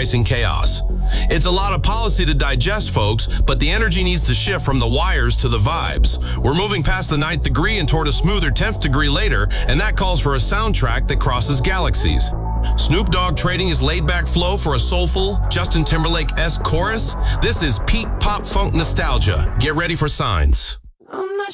pricing chaos. It's a lot of policy to digest, folks, but the energy needs to shift from the wires to the vibes. We're moving past the 9th degree and toward a smoother 10th degree later, and that calls for a soundtrack that crosses galaxies. Snoop Dogg trading his laid-back flow for a soulful, Justin Timberlake-esque chorus. This is peak pop funk nostalgia. Get ready for signs.